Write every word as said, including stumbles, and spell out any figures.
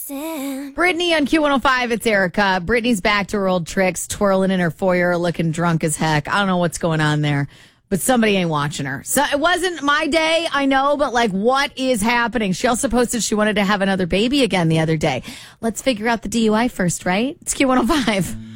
dancing. Brittany on Q one oh five, it's Erica. Brittany's back to her old tricks, twirling in her foyer, looking drunk as heck. I don't know what's going on there, but somebody ain't watching her. So it wasn't my day, I know, but like, what is happening? She also posted she wanted to have another baby again the other day. Let's figure out the D U I first, right? It's Q one oh five.